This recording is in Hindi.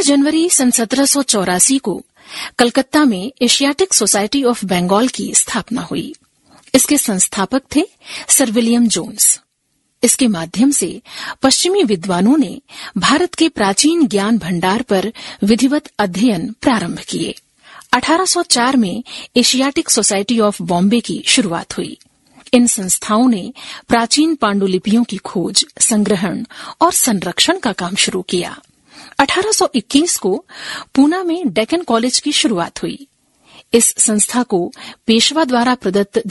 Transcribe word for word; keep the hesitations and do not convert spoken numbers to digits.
जनवरी सन सत्रह सौ चौरासी को कलकत्ता में एशियाटिक सोसाइटी ऑफ बंगाल की स्थापना हुई। इसके संस्थापक थे सर विलियम जोन्स। इसके माध्यम से पश्चिमी विद्वानों ने भारत के प्राचीन ज्ञान भंडार पर विधिवत अध्ययन प्रारंभ किए। अठारह सौ चार में एशियाटिक सोसाइटी ऑफ बॉम्बे की शुरुआत हुई। इन संस्थाओं ने प्राचीन पांडुलिपियों की खोज, संग्रहण और संरक्षण का काम शुरू किया। अठारह सौ इक्कीस को पूना में डेक्कन कॉलेज की शुरुआत हुई। इस संस्था को पेशवा द्वारा प्रदत्त